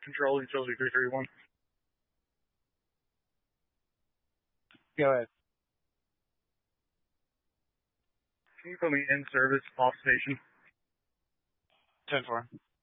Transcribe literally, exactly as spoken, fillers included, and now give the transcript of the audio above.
Control, Utility three three one. Go ahead. Can you put me in service off station? ten four.